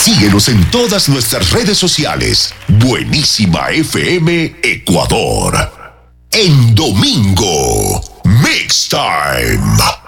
Síguenos en todas nuestras redes sociales. Buenísima FM Ecuador. En domingo, Mix Time.